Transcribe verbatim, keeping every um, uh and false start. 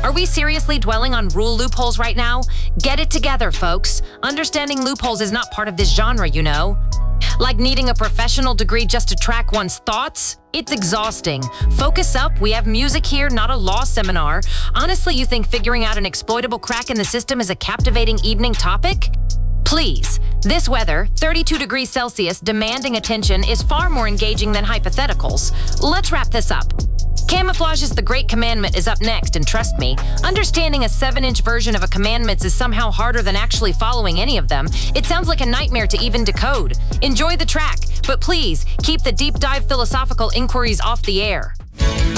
Are we seriously dwelling on rule loopholes right now? Get it together, folks. Understanding loopholes is not part of this genre, you know. Like needing a professional degree just to track one's thoughts? It's exhausting. Focus up, we have music here, not a law seminar. Honestly, you think figuring out an exploitable crack in the system is a captivating evening topic? Please, this weather, thirty-two degrees Celsius, demanding attention, is far more engaging than hypotheticals. Let's wrap this up. Camouflage is the Great Commandment is up next, and trust me, understanding a seven-inch version of a commandments is somehow harder than actually following any of them. It sounds like a nightmare to even decode. Enjoy the track, but please, keep the deep dive philosophical inquiries off the air.